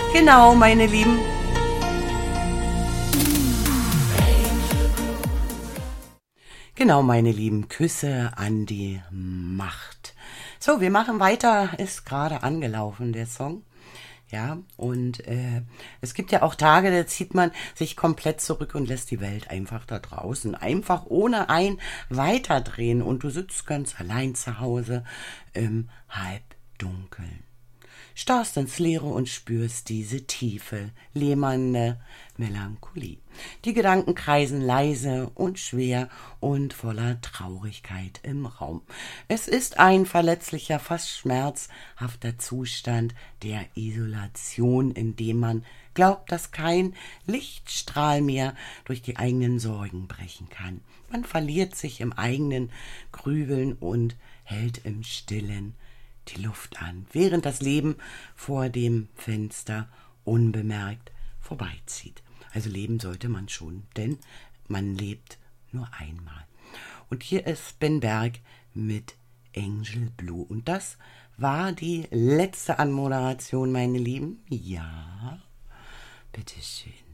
Genau, meine Lieben. Genau, meine Lieben, Küsse an die Macht. So, wir machen weiter, ist gerade angelaufen, der Song. Ja, und es gibt ja auch Tage, da zieht man sich komplett zurück und lässt die Welt einfach da draußen, einfach ohne ein weiterdrehen. Und du sitzt ganz allein zu Hause im Halbdunkeln. Starrst ins Leere und spürst diese tiefe, lähmende Melancholie. Die Gedanken kreisen leise und schwer und voller Traurigkeit im Raum. Es ist ein verletzlicher, fast schmerzhafter Zustand der Isolation, in dem man glaubt, dass kein Lichtstrahl mehr durch die eigenen Sorgen brechen kann. Man verliert sich im eigenen Grübeln und hält im Stillen die Luft an, während das Leben vor dem Fenster unbemerkt vorbeizieht. Also leben sollte man schon, denn man lebt nur einmal. Und hier ist Ben Berg mit Angel Blue. Und das war die letzte Anmoderation, meine Lieben. Ja, bitteschön.